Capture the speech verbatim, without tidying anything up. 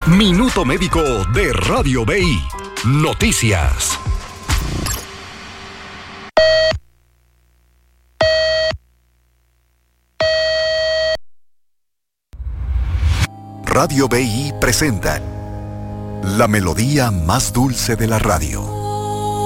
Minuto Médico de Radio B I. Noticias. Radio B I presenta la melodía más dulce de la radio.